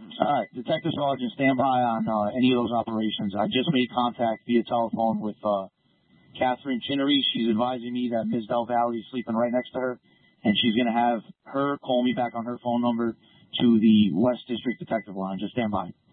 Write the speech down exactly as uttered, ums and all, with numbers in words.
All right, Detective Sergeant, stand by on uh, any of those operations. I just made contact via telephone with uh, Catherine Chinnery. She's advising me that Miz Del Valle is sleeping right next to her, and she's going to have her call me back on her phone number to the West District Detective line. Just stand by.